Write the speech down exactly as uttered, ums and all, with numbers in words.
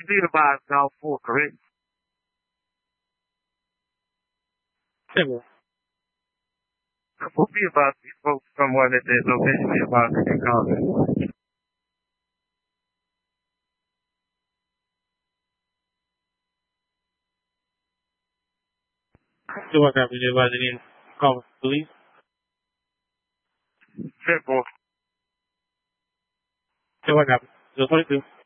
be advised now for correct? Simple. We'll be advised these folks someone at that location be advised they can call them. So what happened? You advise they need to call police? Simple. So what happened? So twenty-two.